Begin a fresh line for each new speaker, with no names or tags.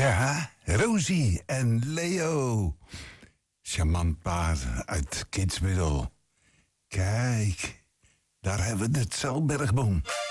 Ja, Rosie en Leo. Charmant paar uit Kidsmiddel. Kijk, daar hebben we het Zalbergboom.